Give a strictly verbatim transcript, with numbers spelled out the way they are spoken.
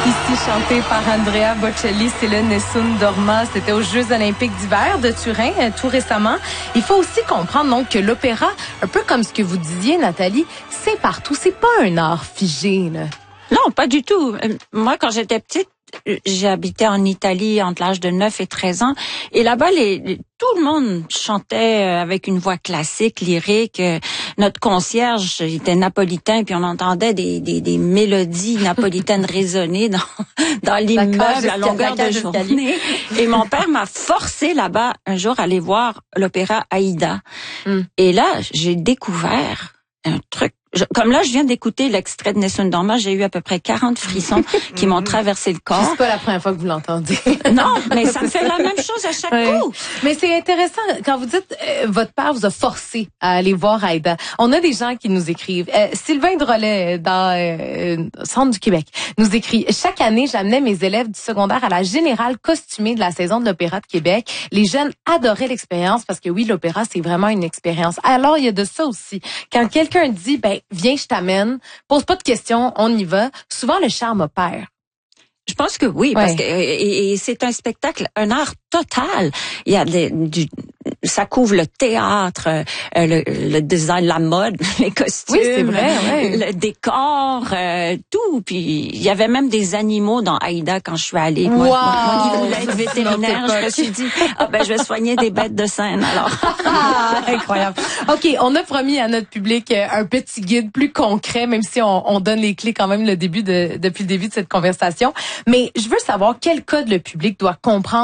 Ici, chanté par Andrea Bocelli, c'est le Nessun Dorma. C'était aux Jeux olympiques d'hiver de Turin, euh, tout récemment. Il faut aussi comprendre donc que l'opéra, un peu comme ce que vous disiez, Nathalie, c'est partout. C'est pas un art figé, là. Non, pas du tout. Moi, quand j'étais petite, j'habitais en Italie entre l'âge de neuf et treize ans. Et là-bas, les, les, tout le monde chantait avec une voix classique, lyrique. Notre concierge était napolitain, puis on entendait des, des, des mélodies napolitaines résonner dans, dans l'immeuble à longueur de journée. Et mon père m'a forcé là-bas un jour à aller voir l'opéra Aïda. Mm. Et là, j'ai découvert un truc. Je, comme là, je viens d'écouter l'extrait de Nessun Dorma, j'ai eu à peu près quarante frissons qui m'ont traversé le corps. C'est pas la première fois que vous l'entendez. Non, mais ça me fait la même chose à chaque ouais. coup. Mais c'est intéressant, quand vous dites euh, votre père vous a forcé à aller voir Aïda. On a des gens qui nous écrivent. Euh, Sylvain Drolet, dans euh, Centre du Québec, nous écrit « Chaque année, j'amenais mes élèves du secondaire à la générale costumée de la saison de l'Opéra de Québec. Les jeunes adoraient l'expérience parce que oui, l'opéra, c'est vraiment une expérience. Alors, il y a de ça aussi. Quand quelqu'un dit, ben, viens, je t'amène, pose pas de questions, on y va. Souvent, le charme opère. Je pense que oui, ouais. parce que et, et c'est un spectacle, un art total. Il y a des, du, ça couvre le théâtre, euh, le, le design, la mode, les costumes, oui, c'est vrai, ouais. le décor, euh, tout. Puis il y avait même des animaux dans Aïda quand je suis allée. Moi, wow. moi, moi qui voulais être vétérinaire, je me suis dit, ah ben je vais soigner des bêtes de scène alors. Incroyable. Ok, on a promis à notre public un petit guide plus concret, même si on, on donne les clés quand même le début de, depuis le début de cette conversation. Mais je veux savoir quel code le public doit comprendre